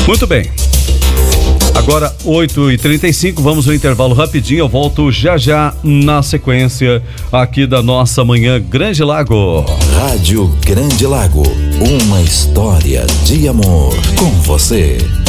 Muito bem. Agora 8h35, vamos ao intervalo rapidinho, eu volto já na sequência aqui da nossa Manhã Grande Lago. Rádio Grande Lago, uma história de amor com você.